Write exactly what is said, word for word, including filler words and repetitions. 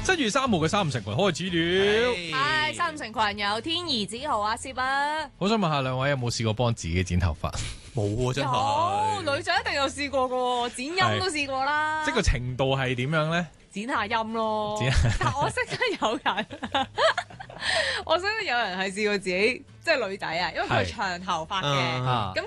七月三號嘅三五成群開始了。 係三五成群有天兒子豪阿攝啊！ 我想問下兩位有冇試過幫自己剪頭髮？ 冇喎，真係。 有女仔一定有試過㗎喎，剪陰都試過啦。 即係個程度係點樣咧？ 剪下陰咯。 剪但我識得有人，我識得有人係試過自己即係女仔啊，因為佢長頭髮嘅， 啊咁